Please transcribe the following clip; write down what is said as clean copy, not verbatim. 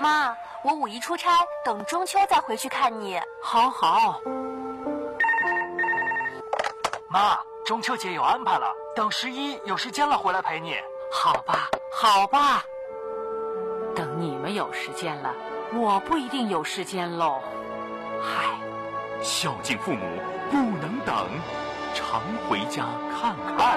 妈，我5一出差，等中秋再回去看你。 好好。 妈，中秋节有安排了，等11有时间了回来陪你。 好吧，好吧。等你们有时间了，我不一定有时间喽。嗨， 孝敬父母不能等，常回家看看。